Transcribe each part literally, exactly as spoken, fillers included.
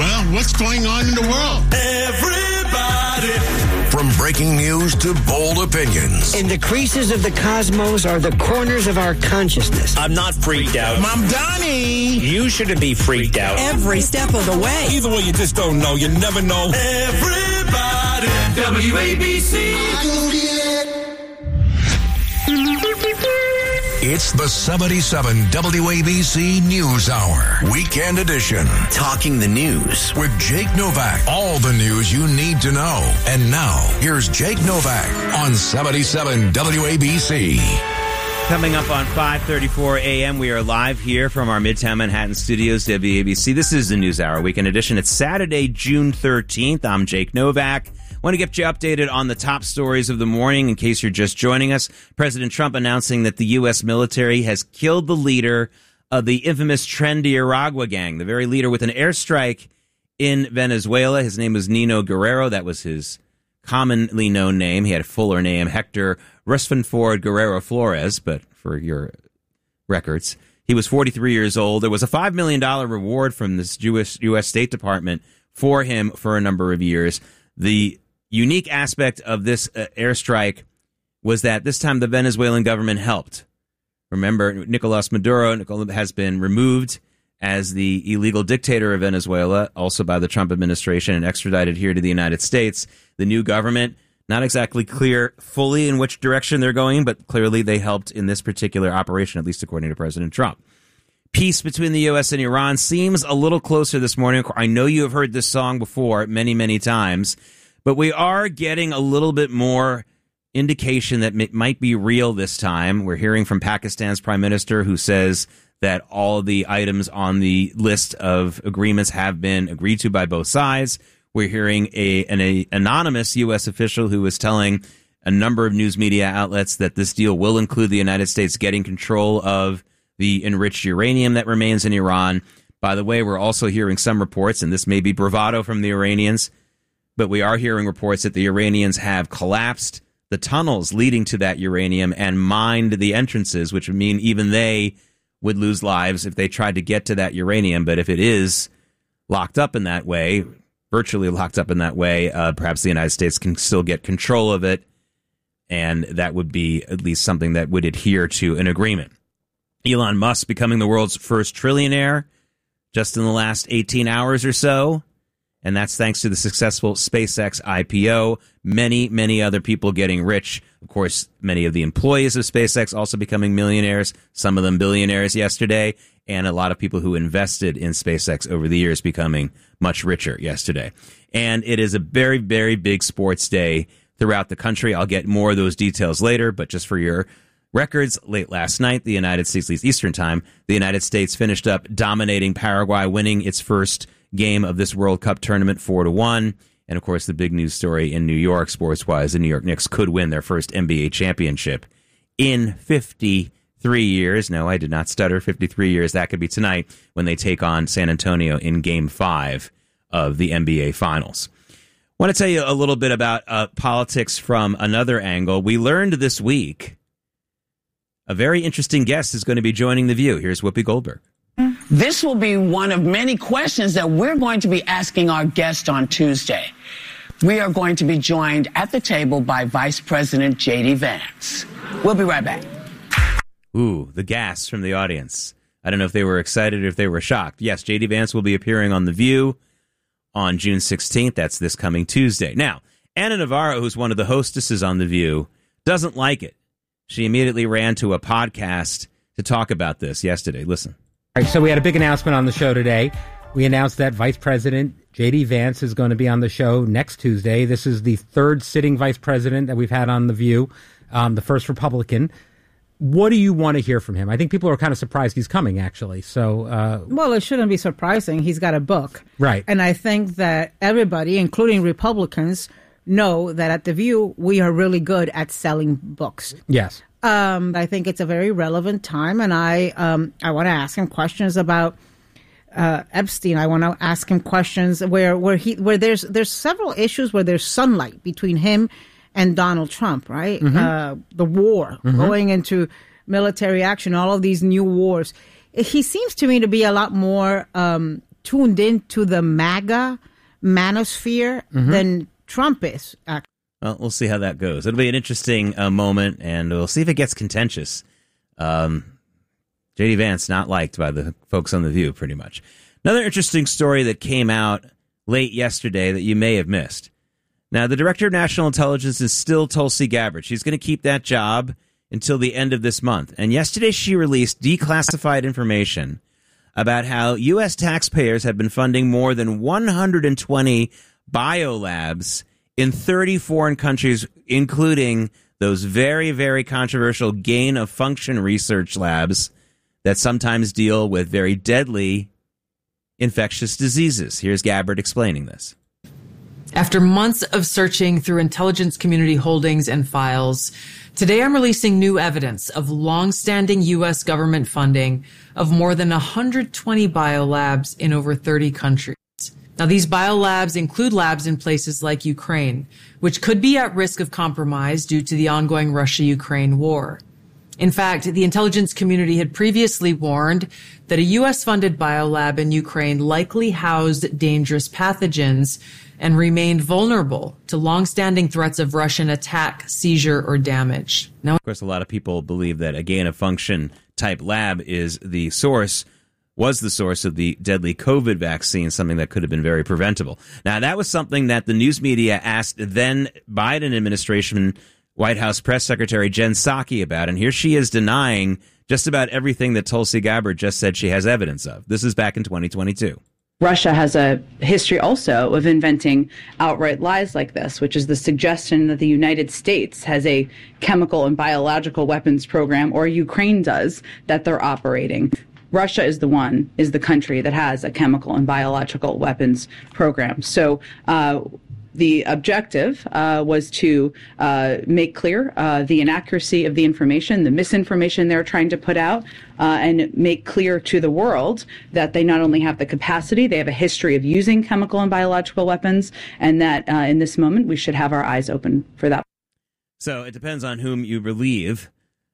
Well, what's going on in the world? Everybody. From breaking news to bold opinions. In the creases of the cosmos are the corners of our consciousness. I'm not freaked out. Mom Donnie! You shouldn't be freaked out. Every step of the way. Either way, you just don't know. You never know. Everybody. W A B C. It's the seventy-seven W A B C News Hour, Weekend Edition. Talking the news with Jake Novak. All the news you need to know. And now, here's Jake Novak on seventy-seven W A B C. Coming up on five thirty-four a.m., we are live here from our Midtown Manhattan studios, W A B C. This is the News Hour Weekend Edition. It's Saturday, June thirteenth. I'm Jake Novak. Want to get you updated on the top stories of the morning in case you're just joining us. President Trump announcing that the U S military has killed the leader of the infamous Tren de Aragua gang, the very leader with an airstrike in Venezuela. His name was Nino Guerrero. That was his commonly known name. He had a fuller name, Hector Rusfanford Guerrero Flores, but for your records, he was forty-three years old. There was a five million dollars reward from this Jewish U S State Department for him for a number of years. The unique aspect of this uh, airstrike was that this time the Venezuelan government helped. Remember, Nicolas Maduro has been removed as the illegal dictator of Venezuela, also by the Trump administration, and extradited here to the United States. The new government, not exactly clear fully in which direction they're going, but clearly they helped in this particular operation, at least according to President Trump. Peace between the U S and Iran seems a little closer this morning. I know you have heard this song before many, many times, but we are getting a little bit more indication that it might be real this time. We're hearing from Pakistan's prime minister who says that all of the items on the list of agreements have been agreed to by both sides. We're hearing a, an a, anonymous U S official who is telling a number of news media outlets that this deal will include the United States getting control of the enriched uranium that remains in Iran. By the way, we're also hearing some reports, and this may be bravado from the Iranians, but we are hearing reports that the Iranians have collapsed the tunnels leading to that uranium and mined the entrances, which would mean even they would lose lives if they tried to get to that uranium. But if it is locked up in that way, virtually locked up in that way, uh, perhaps the United States can still get control of it, and that would be at least something that would adhere to an agreement. Elon Musk becoming the world's first trillionaire just in the last eighteen hours or so. And that's thanks to the successful SpaceX I P O. Many, many other people getting rich. Of course, many of the employees of SpaceX also becoming millionaires, some of them billionaires yesterday, and a lot of people who invested in SpaceX over the years becoming much richer yesterday. And it is a very, very big sports day throughout the country. I'll get more of those details later, but just for your records, late last night, the United States, at least Eastern time, the United States finished up dominating Paraguay, winning its first game of this World Cup tournament four to one. And of course, the big news story in New York, sports-wise, the New York Knicks could win their first N B A championship in fifty-three years. No, I did not stutter. fifty-three years. That could be tonight when they take on San Antonio in Game five of the N B A Finals. I want to tell you a little bit about uh, politics from another angle. We learned this week a very interesting guest is going to be joining The View. Here's Whoopi Goldberg. This will be one of many questions that we're going to be asking our guest on Tuesday. We are going to be joined at the table by Vice President J D. Vance. We'll be right back. Ooh, the gas from the audience. I don't know if they were excited or if they were shocked. Yes, J D. Vance will be appearing on The View on June sixteenth. That's this coming Tuesday. Now, Ana Navarro, who's one of the hostesses on The View, doesn't like it. She immediately ran to a podcast to talk about this yesterday. Listen. All right, so we had a big announcement on the show today. We announced that Vice President J D. Vance is going to be on the show next Tuesday. This is the third sitting vice president that we've had on The View, um, the first Republican. What do you want to hear from him? I think people are kind of surprised he's coming, actually. So, uh, well, it shouldn't be surprising. He's got a book. Right. And I think that everybody, including Republicans, know that at The View, we are really good at selling books. Yes. Um, I think it's a very relevant time, and I um, I want to ask him questions about uh, Epstein. I want to ask him questions where where he where there's there's several issues where there's sunlight between him and Donald Trump, right? Mm-hmm. Uh, the war, mm-hmm. going into military action, all of these new wars. He seems to me to be a lot more um, tuned into the MAGA manosphere Mm-hmm. than Trump is. Uh, Well, we'll see how that goes. It'll be an interesting uh, moment, and we'll see if it gets contentious. Um, J D Vance not liked by the folks on The View, pretty much. Another interesting story that came out late yesterday that you may have missed. Now, the Director of National Intelligence is still Tulsi Gabbard. She's going to keep that job until the end of this month. And yesterday she released declassified information about how U S taxpayers have been funding more than one hundred twenty biolabs in thirty foreign countries, including those very, very controversial gain-of-function research labs that sometimes deal with very deadly infectious diseases. Here's Gabbard explaining this. After months of searching through intelligence community holdings and files, today I'm releasing new evidence of long-standing U S government funding of more than one hundred twenty biolabs in over thirty countries. Now, these biolabs include labs in places like Ukraine, which could be at risk of compromise due to the ongoing Russia-Ukraine war. In fact, the intelligence community had previously warned that a U S-funded biolab in Ukraine likely housed dangerous pathogens and remained vulnerable to long-standing threats of Russian attack, seizure, or damage. Now, of course, a lot of people believe that a gain-of-function type lab is the source, was the source of the deadly COVID vaccine, something that could have been very preventable. Now, that was something that the news media asked then Biden administration White House Press Secretary Jen Psaki about, and here she is denying just about everything that Tulsi Gabbard just said she has evidence of. This is back in twenty twenty-two. Russia has a history also of inventing outright lies like this, which is the suggestion that the United States has a chemical and biological weapons program, or Ukraine does, that they're operating. Russia is the one, is the country that has a chemical and biological weapons program. So uh, the objective uh, was to uh, make clear uh, the inaccuracy of the information, the misinformation they're trying to put out, uh, and make clear to the world that they not only have the capacity, they have a history of using chemical and biological weapons, and that uh, in this moment we should have our eyes open for that. So it depends on whom you believe.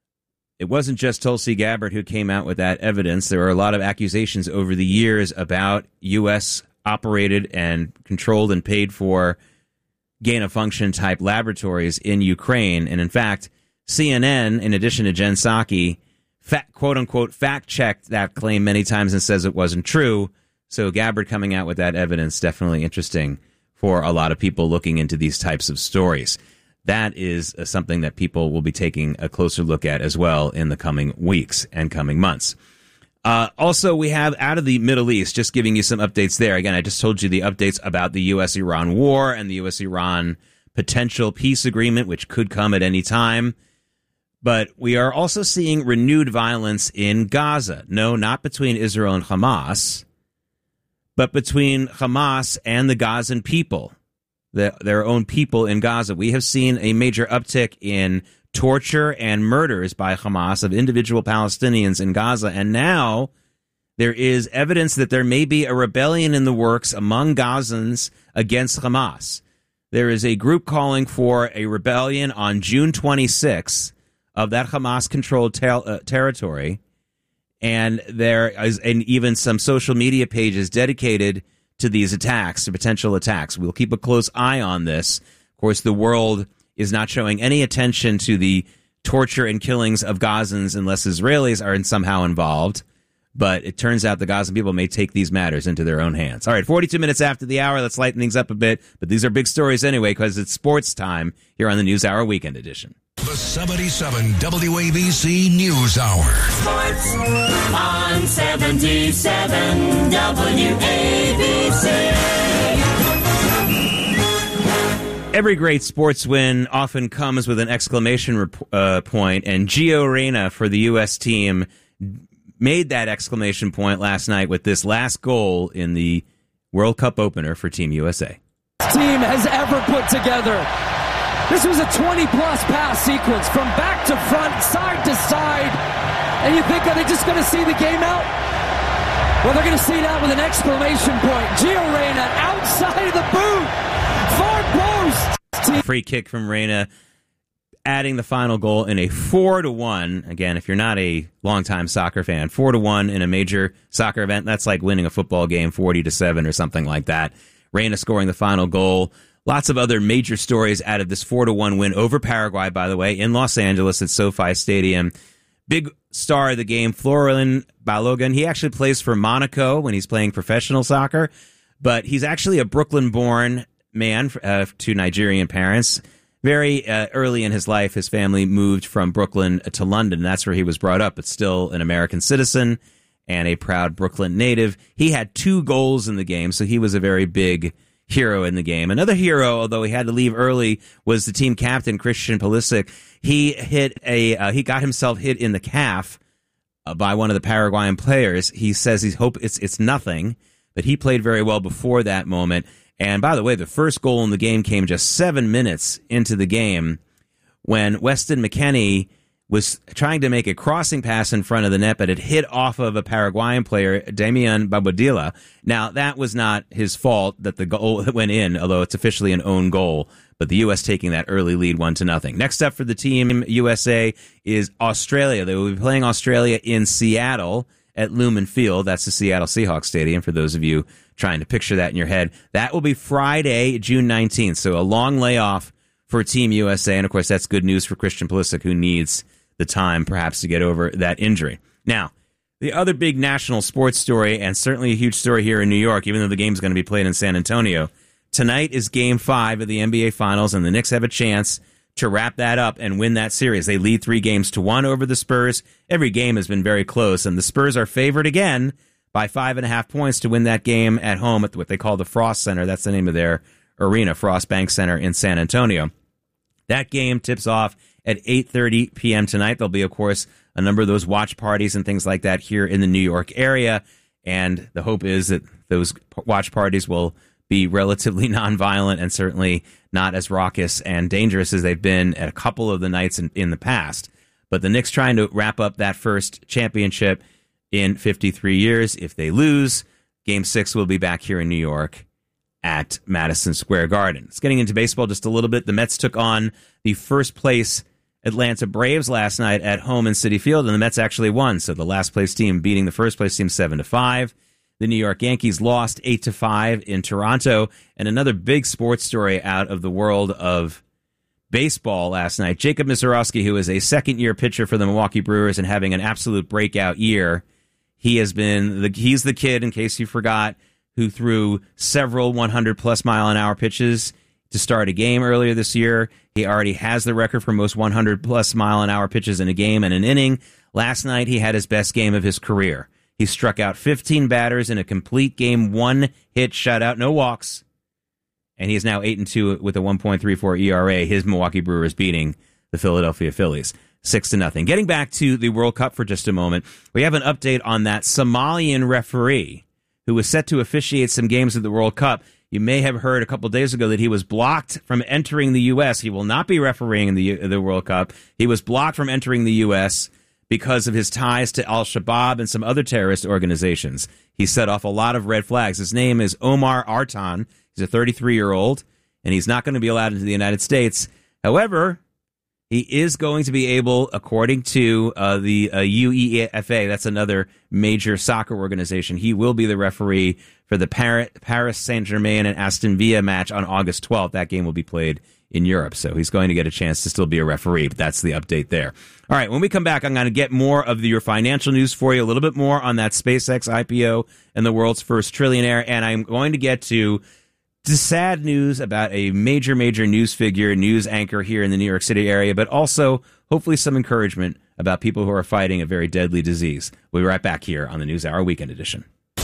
It wasn't just Tulsi Gabbard who came out with that evidence. There were a lot of accusations over the years about U S operated and controlled and paid for gain-of-function type laboratories in Ukraine. And in fact, C N N, in addition to Jen Psaki, fact, quote-unquote fact-checked that claim many times and says it wasn't true. So Gabbard coming out with that evidence, definitely interesting for a lot of people looking into these types of stories. That is uh, something that people will be taking a closer look at as well in the coming weeks and coming months. Uh, also, we have out of the Middle East, just giving you some updates there. Again, I just told you the updates about the U S Iran war and the U S Iran potential peace agreement, which could come at any time. But we are also seeing renewed violence in Gaza. No, not between Israel and Hamas, but between Hamas and the Gazan people. The, their own people in Gaza. We have seen a major uptick in torture and murders by Hamas of individual Palestinians in Gaza. And now there is evidence that there may be a rebellion in the works among Gazans against Hamas. There is a group calling for a rebellion on June twenty-sixth of that Hamas-controlled ter- uh, territory. And there is and even some social media pages dedicated to these attacks, to potential attacks. We'll keep a close eye on this. Of course, the world is not showing any attention to the torture and killings of Gazans unless Israelis are somehow involved. But it turns out the Gazan people may take these matters into their own hands. All right, forty-two minutes after the hour. Let's lighten things up a bit. But these are big stories anyway because it's sports time here on the News Hour Weekend Edition. The seventy-seven W A B C News Hour. Sports on seventy-seven W A B C. Every great sports win often comes with an exclamation rep- uh, point, and Gio Reyna for the U S team made that exclamation point last night with this last goal in the World Cup opener for Team U S A. Team has ever put together. This was a twenty-plus pass sequence from back to front, side to side. And you think, are they just going to see the game out? Well, they're going to see it out with an exclamation point. Gio Reyna outside of the boot. Far post. Free kick from Reyna adding the final goal in a four to one. Again, if you're not a longtime soccer fan, four to one in a major soccer event, that's like winning a football game forty to seven or something like that. Reyna scoring the final goal. Lots of other major stories out of this four to one win over Paraguay, by the way, in Los Angeles at SoFi Stadium. Big star of the game, Florian Balogun. He actually plays for Monaco when he's playing professional soccer, but he's actually a Brooklyn-born man uh, to Nigerian parents. Very uh, early in his life, his family moved from Brooklyn to London. That's where he was brought up, but still an American citizen and a proud Brooklyn native. He had two goals in the game, so he was a very big hero in the game. Another hero, although he had to leave early, was the team captain, Christian Pulisic. He hit a uh, he got himself hit in the calf uh, by one of the Paraguayan players. He says he's hope it's it's nothing, but he played very well before that moment. And by the way, the first goal in the game came just seven minutes into the game when Weston McKennie was trying to make a crossing pass in front of the net, but it hit off of a Paraguayan player, Damian Babodilla. Now, that was not his fault that the goal went in, although it's officially an own goal, but the U S taking that early lead one to nothing. Next up for the team, U S A, is Australia. They will be playing Australia in Seattle at Lumen Field. That's the Seattle Seahawks Stadium, for those of you trying to picture that in your head. That will be Friday, June nineteenth, so a long layoff for Team U S A, and of course that's good news for Christian Pulisic, who needs the time perhaps to get over that injury. Now, the other big national sports story, and certainly a huge story here in New York, even though the game's going to be played in San Antonio, tonight is Game five of the N B A Finals, and the Knicks have a chance to wrap that up and win that series. They lead three games to one over the Spurs. Every game has been very close, and the Spurs are favored again by five and a half points to win that game at home at what they call the Frost Center. That's the name of their arena, Frost Bank Center in San Antonio. That game tips off at eight thirty p.m. tonight. There'll be, of course, a number of those watch parties and things like that here in the New York area, and the hope is that those watch parties will be relatively nonviolent and certainly not as raucous and dangerous as they've been at a couple of the nights in, in the past. But the Knicks trying to wrap up that first championship in fifty-three years. If they lose, Game six will be back here in New York at Madison Square Garden. It's getting into baseball just a little bit. The Mets took on the first place Atlanta Braves last night at home in Citi Field, and the Mets actually won. So the last place team beating the first place team seven to five. The New York Yankees lost eight to five in Toronto. And another big sports story out of the world of baseball last night. Jacob Misiorowski, who is a second-year pitcher for the Milwaukee Brewers and having an absolute breakout year, he has been the he's the kid, in case you forgot, who threw several one hundred plus mile an hour pitches to start a game earlier this year. He already has the record for most one hundred plus mile an hour pitches in a game and an inning. Last night, he had his best game of his career. He struck out fifteen batters in a complete game, one hit shutout, no walks. And he is now eight and two with a one point three four E R A. His Milwaukee Brewers beating the Philadelphia Phillies six to nothing. Getting back to the World Cup for just a moment, we have an update on that Somalian referee who was set to officiate some games of the World Cup. You may have heard a couple days ago that he was blocked from entering the U S. He will not be refereeing in the the World Cup. He was blocked from entering the U S because of his ties to Al-Shabaab and some other terrorist organizations. He set off a lot of red flags. His name is Omar Artan. He's a thirty-three-year-old, and he's not going to be allowed into the United States. However, he is going to be able, according to uh, the uh, U E F A, that's another major soccer organization, he will be the referee for the Paris, Paris Saint-Germain and Aston Villa match on August twelfth. That game will be played in Europe, so he's going to get a chance to still be a referee, but that's the update there. All right, when we come back, I'm going to get more of the, your financial news for you, a little bit more on that SpaceX I P O and the world's first trillionaire, and I'm going to get to the sad news about a major, major news figure, news anchor here in the New York City area, but also hopefully some encouragement about people who are fighting a very deadly disease. We'll be right back here on the NewsHour Weekend Edition.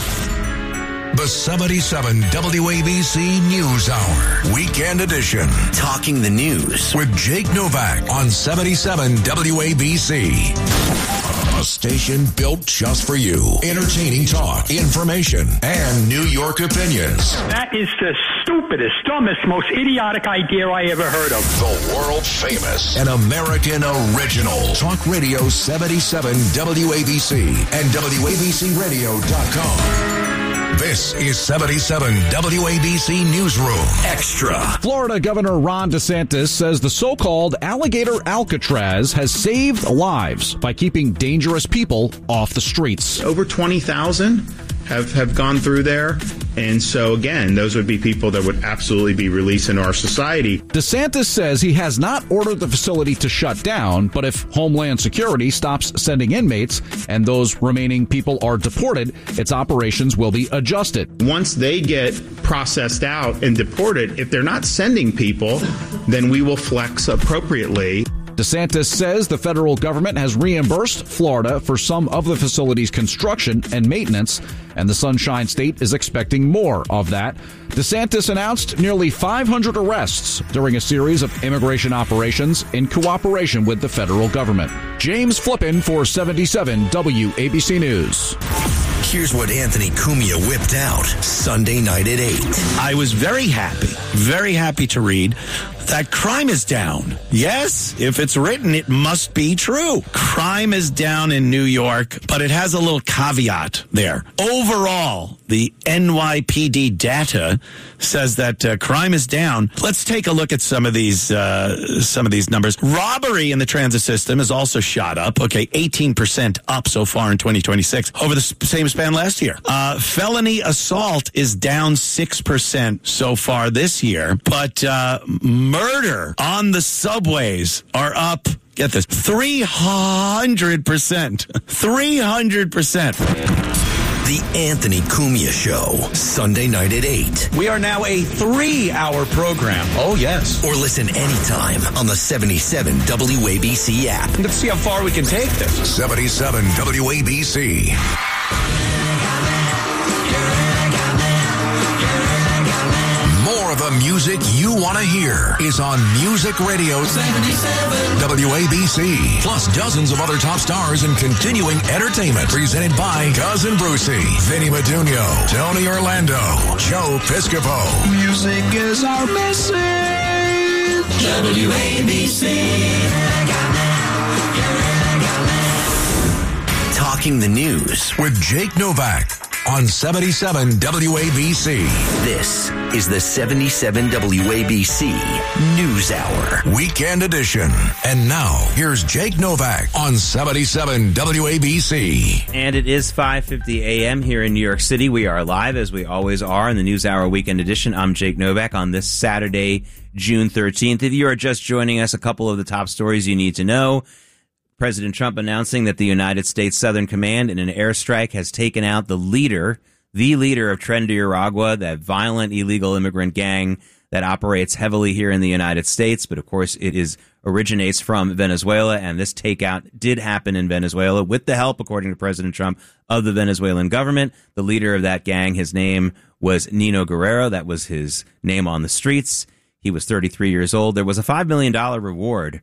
The seventy-seven W A B C News Hour Weekend Edition. Talking the news with Jake Novak on seventy-seven W A B C. A station built just for you. Entertaining talk, information, and New York opinions. That is the stupidest, dumbest, most idiotic idea I ever heard of. The world famous and American original. Talk Radio seventy-seven W A B C and W A B C radio dot com. This is seventy-seven W A B C Newsroom Extra. Florida Governor Ron DeSantis says the so-called alligator Alcatraz has saved lives by keeping dangerous people off the streets. Over twenty thousand have, have gone through there. And so, again, those would be people that would absolutely be released into our society. DeSantis says he has not ordered the facility to shut down, but if Homeland Security stops sending inmates and those remaining people are deported, its operations will be adjusted. Once they get processed out and deported, if they're not sending people, then we will flex appropriately. DeSantis says the federal government has reimbursed Florida for some of the facility's construction and maintenance, and the Sunshine State is expecting more of that. DeSantis announced nearly five hundred arrests during a series of immigration operations in cooperation with the federal government. James Flippin for seventy-seven W A B C News. Here's what Anthony Cumia whipped out Sunday night at eight. I was very happy, very happy to read that crime is down. Yes, if it's written, it must be true. Crime is down in New York, but it has a little caveat there. Overall, the N Y P D data says that uh, crime is down. Let's take a look at some of these uh, some of these numbers. Robbery in the transit system has also shot up. Okay, eighteen percent up so far in twenty twenty-six over the same span last year. Uh, felony assault is down six percent so far this year, but uh, murder on the subways are up, get this, three hundred percent. three hundred percent. The Anthony Cumia Show, Sunday night at eight. We are now a three-hour program. Oh, yes. Or listen anytime on the seventy-seven W A B C app. Let's see how far we can take this. seventy-seven W A B C. More of the music you want to hear is on Music Radio seventy-seven W A B C. Plus dozens of other top stars and continuing entertainment presented by Cousin Brucey, Vinny Madunio, Tony Orlando, Joe Piscopo. Music is our message. W A B C. Talking the news with Jake Novak on seventy-seven W A B C. This is the seventy-seven W A B C News Hour, Weekend Edition. And now, here's Jake Novak on seventy-seven W A B C. And it is five fifty a.m. here in New York City. We are live, as we always are, in the News Hour Weekend Edition. I'm Jake Novak on this Saturday, June thirteenth. If you are just joining us, a couple of the top stories you need to know. President Trump announcing that the United States Southern Command in an airstrike has taken out the leader, the leader of Tren de Aragua, that violent illegal immigrant gang that operates heavily here in the United States. But of course, it is originates from Venezuela, and this takeout did happen in Venezuela with the help, according to President Trump, of the Venezuelan government. The leader of that gang, his name was Nino Guerrero. That was his name on the streets. He was thirty-three years old. There was a five million dollars reward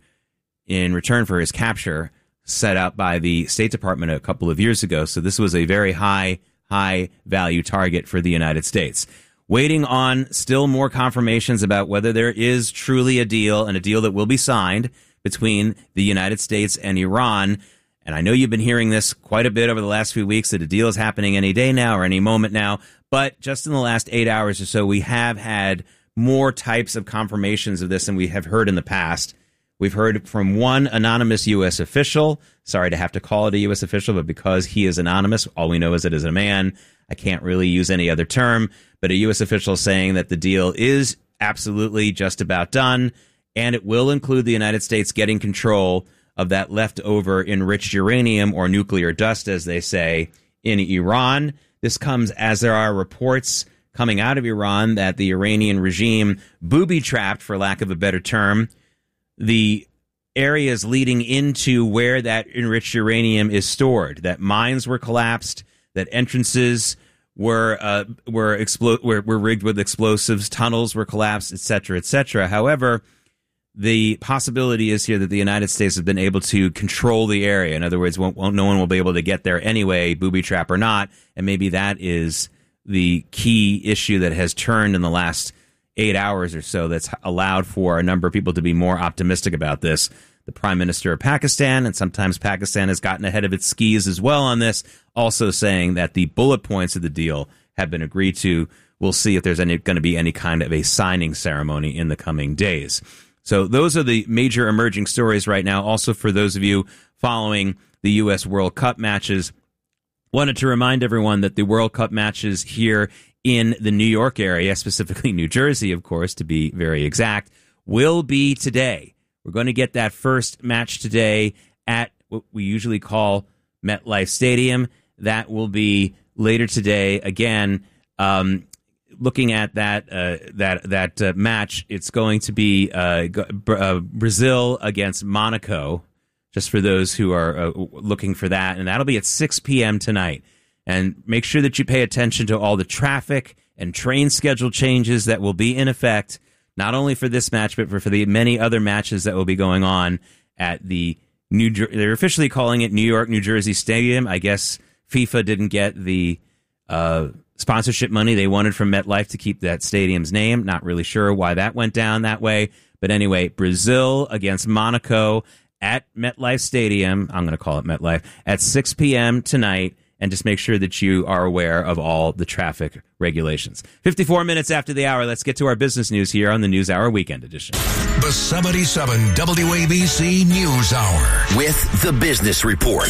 in return for his capture set out by the State Department a couple of years ago. So this was a very high, high value target for the United States. Waiting on still more confirmations about whether there is truly a deal, and a deal that will be signed between the United States and Iran. And I know you've been hearing this quite a bit over the last few weeks, that a deal is happening any day now or any moment now. But just in the last eight hours or so, we have had more types of confirmations of this than we have heard in the past. We've heard from one anonymous U S official. Sorry to have to call it a U S official, but because he is anonymous, all we know is it is a man. I can't really use any other term, but a U S official saying that the deal is absolutely just about done, and it will include the United States getting control of that leftover enriched uranium, or nuclear dust, as they say, in Iran. This comes as there are reports coming out of Iran that the Iranian regime booby-trapped, for lack of a better term, the areas leading into where that enriched uranium is stored, that mines were collapsed, that entrances were uh, were, explo- were were rigged with explosives, tunnels were collapsed, et cetera, et cetera. However, the possibility is here that the United States has been able to control the area. In other words, won't, won't, no one will be able to get there anyway, booby trap or not, and maybe that is the key issue that has turned in the last eight hours or so that's allowed for a number of people to be more optimistic about this. The Prime Minister of Pakistan, and sometimes Pakistan has gotten ahead of its skis as well on this, also saying that the bullet points of the deal have been agreed to. We'll see if there's any going to be any kind of a signing ceremony in the coming days. So those are the major emerging stories right now. Also, for those of you following the U S World Cup matches, wanted to remind everyone that the World Cup matches here in the New York area, specifically New Jersey, of course, to be very exact, will be today. We're going to get that first match today at what we usually call MetLife Stadium. That will be later today. Again, um, looking at that uh, that that uh, match, it's going to be uh, uh, Brazil against Monaco, just for those who are uh, looking for that. And that'll be at six p.m. tonight. And make sure that you pay attention to all the traffic and train schedule changes that will be in effect, not only for this match, but for, for the many other matches that will be going on at the New Jer- They're officially calling it New York, New Jersey Stadium. I guess FIFA didn't get the uh, sponsorship money they wanted from MetLife to keep that stadium's name. Not really sure why that went down that way. But anyway, Brazil against Monaco at MetLife Stadium. I'm going to call it MetLife at six p.m. tonight. And just make sure that you are aware of all the traffic regulations. fifty-four minutes after the hour, let's get to our business news here on the News Hour Weekend Edition. The seventy-seven W A B C News Hour with the Business Report.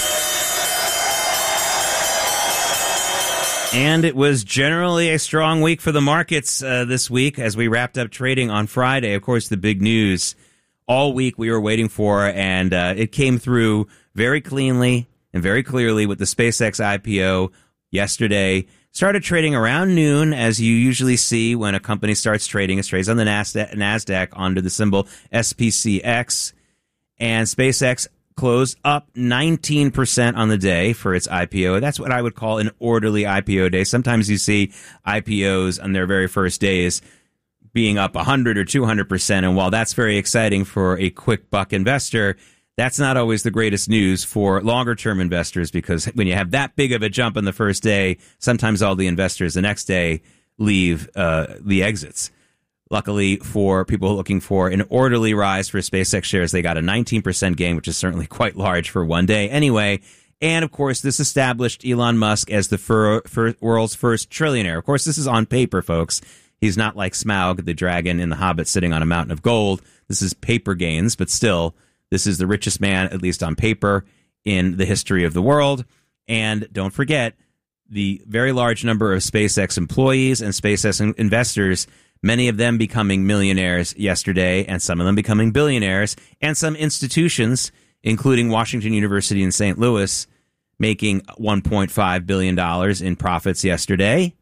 And it was generally a strong week for the markets uh, this week as we wrapped up trading on Friday. Of course, the big news all week we were waiting for, and uh, it came through very cleanly and very clearly with the SpaceX I P O yesterday. Started trading around noon, as you usually see when a company starts trading. It trades on the NASDAQ, NASDAQ under the symbol S P C X. And SpaceX closed up nineteen percent on the day for its I P O. That's what I would call an orderly I P O day. Sometimes you see I P Os on their very first days being up one hundred or two hundred percent. And while that's very exciting for a quick buck investor, that's not always the greatest news for longer-term investors, because when you have that big of a jump on the first day, sometimes all the investors the next day leave uh, the exits. Luckily for people looking for an orderly rise for SpaceX shares, they got a nineteen percent gain, which is certainly quite large for one day anyway. And, of course, this established Elon Musk as the fir- fir- world's first trillionaire. Of course, this is on paper, folks. He's not like Smaug, the dragon in The Hobbit, sitting on a mountain of gold. This is paper gains, but still, this is the richest man, at least on paper, in the history of the world. And don't forget, the very large number of SpaceX employees and SpaceX investors, many of them becoming millionaires yesterday, and some of them becoming billionaires, and some institutions, including Washington University in Saint Louis, making one point five billion dollars in profits yesterday.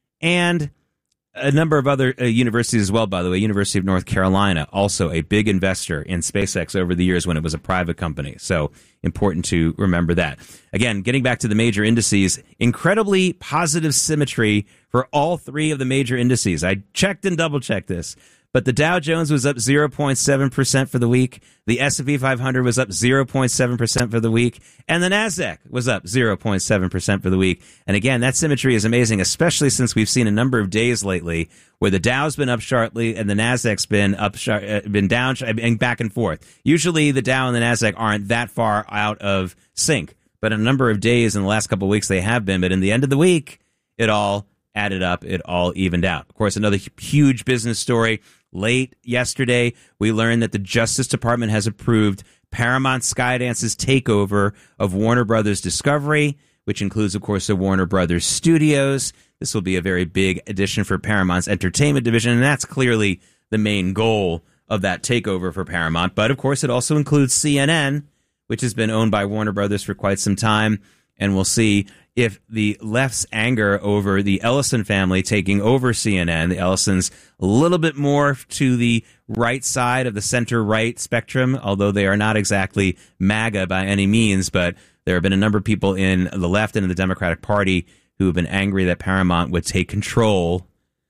And a number of other uh, universities as well, by the way. University of North Carolina, also a big investor in SpaceX over the years when it was a private company. So important to remember that. Again, getting back to the major indices, incredibly positive symmetry for all three of the major indices. I checked and double-checked this. But the Dow Jones was up zero point seven percent for the week. The S and P five hundred was up zero point seven percent for the week. And the NASDAQ was up zero point seven percent for the week. And again, that symmetry is amazing, especially since we've seen a number of days lately where the Dow's been up sharply and the NASDAQ's been up, uh, been down, and back and forth. Usually the Dow and the NASDAQ aren't that far out of sync. But a number of days in the last couple of weeks they have been. But in the end of the week, it all added up. It all evened out. Of course, another huge business story. Late yesterday, we learned that the Justice Department has approved Paramount Skydance's takeover of Warner Brothers Discovery, which includes, of course, the Warner Brothers Studios. This will be a very big addition for Paramount's entertainment division, and that's clearly the main goal of that takeover for Paramount. But, of course, it also includes C N N, which has been owned by Warner Brothers for quite some time, and we'll see if the left's anger over the Ellison family taking over C N N, the Ellisons a little bit more to the right side of the center-right spectrum, although they are not exactly MAGA by any means, but there have been a number of people in the left and in the Democratic Party who have been angry that Paramount would take control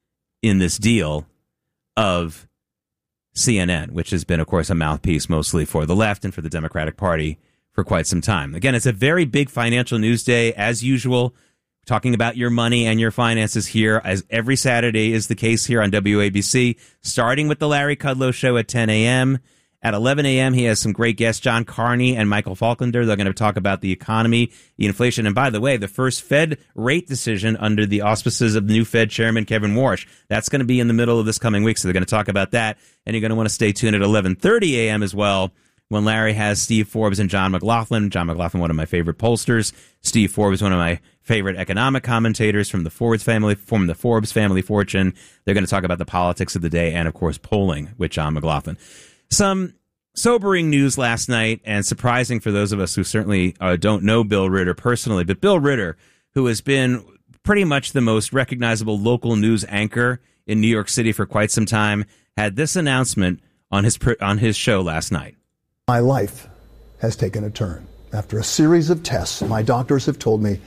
in this deal of C N N, which has been, of course, a mouthpiece mostly for the left and for the Democratic Party for quite some time. Again, it's a very big financial news day, as usual, talking about your money and your finances here, as every Saturday is the case here on W A B C, starting with the Larry Kudlow Show at ten a.m., At eleven a.m., he has some great guests, John Carney and Michael Falkender. They're going to talk about the economy, the inflation, and by the way, the first Fed rate decision under the auspices of the new Fed chairman, Kevin Warsh. That's going to be in the middle of this coming week, so they're going to talk about that. And you're going to want to stay tuned at eleven thirty a.m. as well, when Larry has Steve Forbes and John McLaughlin. John McLaughlin, one of my favorite pollsters. Steve Forbes, one of my favorite economic commentators from the Forbes family, from the Forbes family fortune. They're going to talk about the politics of the day and, of course, polling with John McLaughlin. Some sobering news last night, and surprising for those of us who certainly uh, don't know Bill Ritter personally, but Bill Ritter, who has been pretty much the most recognizable local news anchor in New York City for quite some time, had this announcement on his on his show last night. My life has taken a turn. After a series of tests, my doctors have told me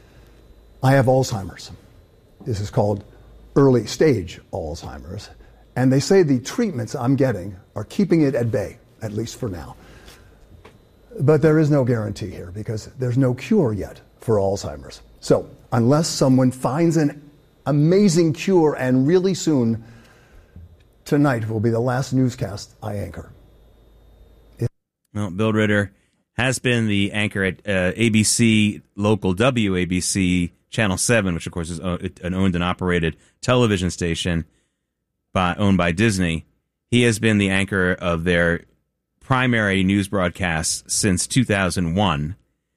I have Alzheimer's. This is called early stage Alzheimer's. And they say the treatments I'm getting are keeping it at bay, at least for now. But there is no guarantee here because there's no cure yet for Alzheimer's. So unless someone finds an amazing cure, and really soon, tonight will be the last newscast I anchor. Well, Bill Ritter has been the anchor at uh, A B C local W A B C Channel seven, which of course is an owned and operated television station by, owned by Disney. He has been the anchor of their primary news broadcasts since two thousand one.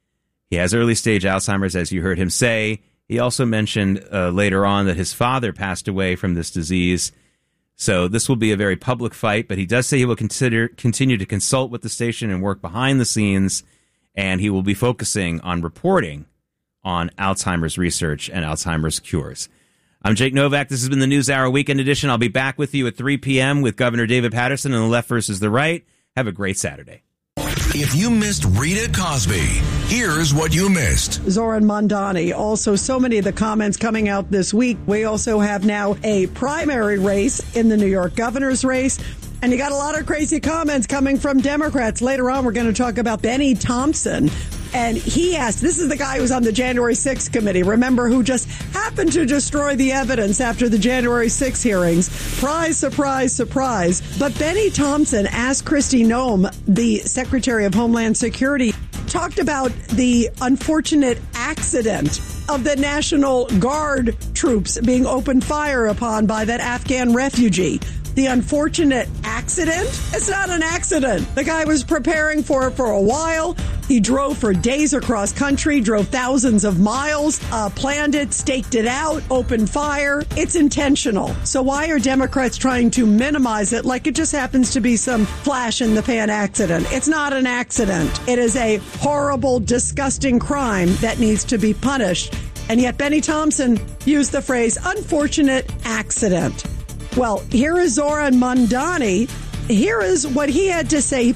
He has early stage Alzheimer's, as you heard him say. He also mentioned uh, later on that his father passed away from this disease. So this will be a very public fight, but he does say he will consider continue to consult with the station and work behind the scenes, and he will be focusing on reporting on Alzheimer's research and Alzheimer's cures. I'm Jake Novak. This has been the NewsHour Weekend Edition. I'll be back with you at three p.m. with Governor David Paterson on the left versus the right. Have a great Saturday. If you missed Rita Cosby, here's what you missed. Zoran Mondani. Also, so many of the comments coming out this week. We also have now a primary race in the New York governor's race. And you got a lot of crazy comments coming from Democrats. Later on, we're going to talk about Benny Thompson. And he asked, this is the guy who was on the January sixth committee, remember, who just happened to destroy the evidence after the January sixth hearings. Surprise, surprise, surprise. But Benny Thompson asked Kristi Noem, the Secretary of Homeland Security, talked about the unfortunate accident of the National Guard troops being opened fire upon by that Afghan refugee. The unfortunate accident? It's not an accident. The guy was preparing for it for a while. He drove for days across country, drove thousands of miles, uh, planned it, staked it out, opened fire. It's intentional. So why are Democrats trying to minimize it like it just happens to be some flash in the pan accident? It's not an accident. It is a horrible, disgusting crime that needs to be punished. And yet Benny Thompson used the phrase unfortunate accident. Well, here is Zoran Mondani. Here is what he had to say.